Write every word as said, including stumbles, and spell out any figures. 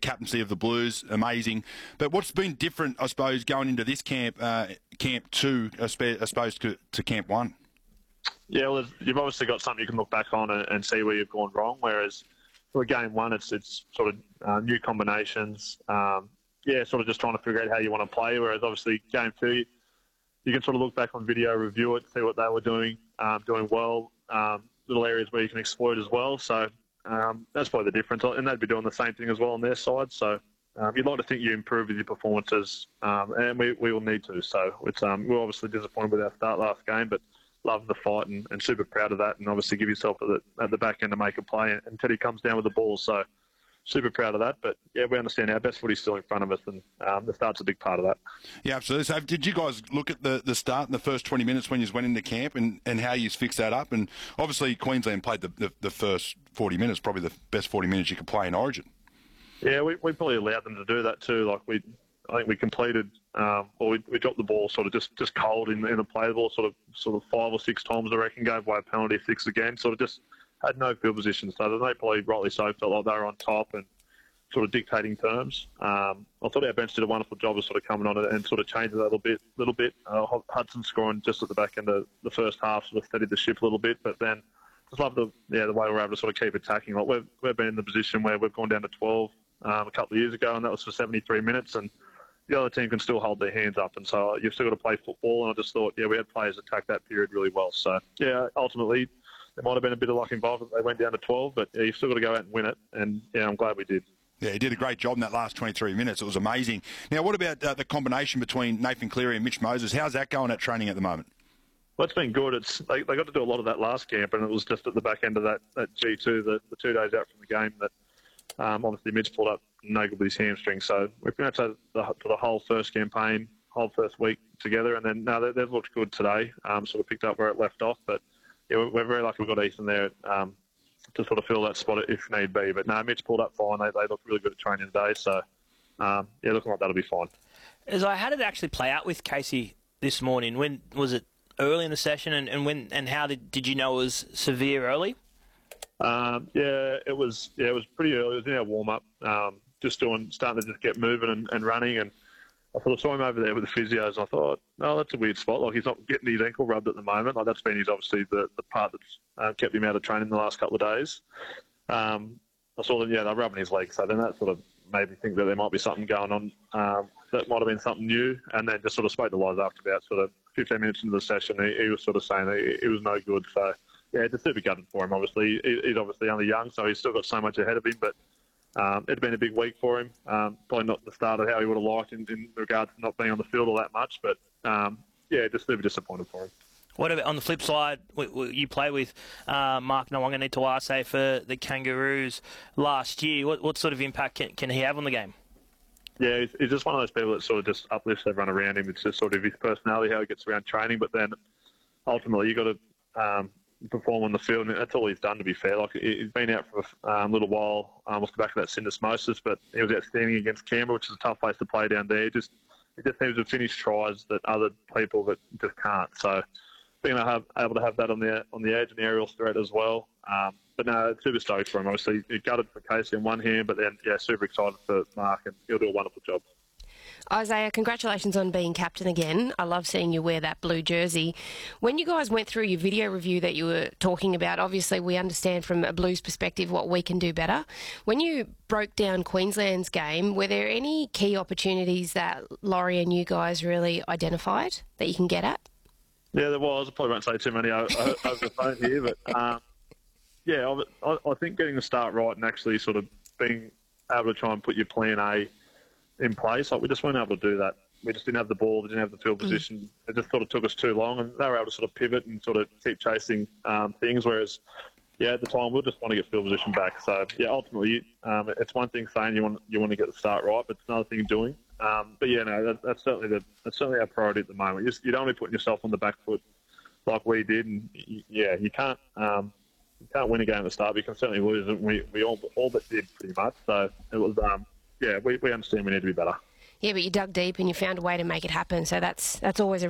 captaincy of the Blues, amazing. But what's been different, I suppose, going into this camp, uh, camp two, I suppose, to, to camp one? Yeah, well, you've obviously got something you can look back on and, and see where you've gone wrong, whereas for game one, it's it's sort of uh, new combinations. Um, yeah, sort of just trying to figure out how you want to play, whereas obviously game two, you, you can sort of look back on video, review it, see what they were doing, um, doing well, um, little areas where you can exploit as well. So um, that's probably the difference. And they'd be doing the same thing as well on their side. So um, you'd like to think you improve with your performances, um, and we, we will need to. So it's um, we're obviously disappointed with our start last game, but love the fight and, and super proud of that, and obviously give yourself at the, at the back end to make a play, and, and Teddy comes down with the ball. So super proud of that. But, yeah, we understand our best footy's still in front of us, and um, the start's a big part of that. Yeah, absolutely. So did you guys look at the, the start in the first twenty minutes when you went into camp and, and how you fixed that up? And obviously Queensland played the, the, the first forty minutes, probably the best forty minutes you could play in Origin. Yeah, we, we probably allowed them to do that too. Like we, I think we completed, um, or we, we dropped the ball sort of just, just cold in, in the play ball, sort of sort of five or six times, I reckon, gave away a penalty, six again, sort of just had no field position. So they probably, rightly so, felt like they were on top and sort of dictating terms. Um, I thought our bench did a wonderful job of sort of coming on and sort of changing that a little bit. Little bit. Uh, Hudson scoring just at the back end of the first half sort of steadied the ship a little bit, but then just love the yeah the way we're able to sort of keep attacking. Like we've we've been in the position where we've gone down to twelve um, a couple of years ago, and that was for seventy-three minutes, and the other team can still hold their hands up, and so you've still got to play football. And I just thought, yeah, we had players attack that period really well. So yeah, ultimately there might have been a bit of luck involved that they went down to twelve, but yeah, you've still got to go out and win it, and yeah, I'm glad we did. Yeah, he did a great job in that last twenty-three minutes. It was amazing. Now, what about uh, the combination between Nathan Cleary and Mitch Moses? How's that going at training at the moment? Well, it's been good. It's they, they got to do a lot of that last camp, and it was just at the back end of that, that G two, the, the two days out from the game, that um, obviously Mitch pulled up no good with his hamstring. So we've been out to the, to the whole first campaign, whole first week together, and then no, they, they've looked good today. Um, sort of picked up where it left off, but yeah, we're, we're very lucky we've got Ethan there. Um, to sort of fill that spot if need be. But no, Mitch pulled up fine. They, they looked really good at training today. So, um, yeah, looking like that'll be fine. As I had it actually play out with Casey this morning, when was it early in the session, and, and when and how did, did you know it was severe early? Um, yeah, it was yeah, it was pretty early. It was in our warm-up, um, just doing, starting to just get moving and, and running, and I sort of saw him over there with the physios, and I thought, no, that's a weird spot. Like, he's not getting his ankle rubbed at the moment. Like, that's been his, obviously, the, the part that's uh, kept him out of training the last couple of days. Um, I saw them, yeah, they're rubbing his leg. So then that sort of made me think that there might be something going on um, that might have been something new. And then just sort of spoke to Liza after about sort of fifteen minutes into the session. He, he was sort of saying that he, he was no good. So, yeah, just super gutted for him, obviously. He, he's obviously only young, so he's still got so much ahead of him. But Um, it'd been a big week for him. Um, probably not the start of how he would have liked in, in regards to not being on the field all that much. But, um, yeah, just super disappointed for him. What about on the flip side, you play with uh, Mark Nawaqanitawase for the Kangaroos last year. What, what sort of impact can, can he have on the game? Yeah, he's, he's just one of those people that sort of just uplifts everyone around him. It's just sort of his personality, how he gets around training. But then ultimately you've got to um, perform on the field, and that's all he's done, to be fair. Like, he's been out for a um, little while, um, off the back of that syndesmosis, but he was outstanding against Canberra, which is a tough place to play down there. Just He just seems to finish tries that other people that just can't. So being able to have, able to have that on the on the edge and aerial threat as well. Um, but no, it's super stoked for him. Obviously, he gutted for Casey on one hand, but then, yeah, super excited for Mark, and he'll do a wonderful job. Isaiah, congratulations on being captain again. I love seeing you wear that blue jersey. When you guys went through your video review that you were talking about, obviously we understand from a Blues perspective what we can do better. When you broke down Queensland's game, were there any key opportunities that Laurie and you guys really identified that you can get at? Yeah, there was. I probably won't say too many over, over the phone here, but um, yeah, I, I think getting the start right and actually sort of being able to try and put your plan A in place, like we just weren't able to do that. We just didn't have the ball, we didn't have the field position. Mm. It just sort of took us too long, and they were able to sort of pivot and sort of keep chasing um, things, whereas, yeah, at the time we just want to get field position back. So, yeah, ultimately, um, it's one thing saying you want you want to get the start right, but it's another thing doing. Um, but, yeah, no, that, that's certainly the, that's certainly our priority at the moment. You, just, you don't want to be putting yourself on the back foot like we did, and, you, yeah, you can't um, you can't win a game at the start, but you can certainly lose it. We, we all, all but did pretty much, so it was... Um, Yeah, we, we understand we need to be better. Yeah, but you dug deep and you found a way to make it happen, so that's that's always a